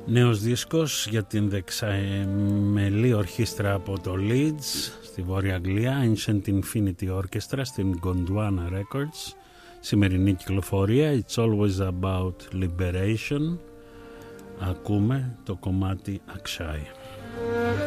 Νέος δίσκος για την δεξαμελή ορχήστρα από το Leeds στη Βόρεια Αγγλία, Ancient Infinity Orchestra στην Gondwana Records. Σημερινή κυκλοφορία, It's Always About Liberation. Ακούμε το κομμάτι Akshai.